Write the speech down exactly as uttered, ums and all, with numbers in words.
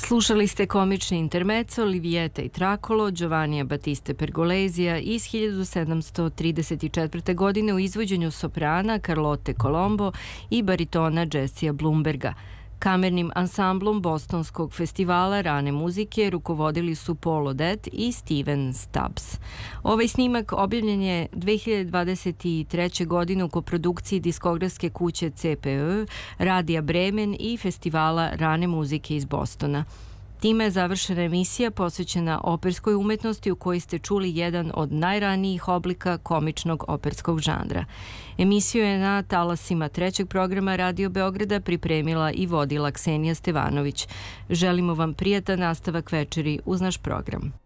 Slušali ste komični intermezzo Livijeta i Trakolo Giovannija Battiste Pergolesija iz hiljadu sedamsto trideset četvrte. godine u izvođenju soprana Carlotte Colombo i baritona Jessija Bloomberga. Kamernim ansamblom Bostonskog festivala rane muzike rukovodili su Paul Odette i Steven Stubbs. Ovaj snimak objavljen je dve hiljade dvadeset treće. godine u koprodukciji diskografske kuće C P Ö, Radija Bremen i festivala rane muzike iz Bostona. Time je završena emisija posvećena operskoj umetnosti u kojoj ste čuli jedan od najranijih oblika komičnog operskog žanra. Emisiju je na talasima trećeg programa Radio Beograda pripremila i vodila Ksenija Stevanović. Želimo vam prijatan nastavak večeri uz naš program.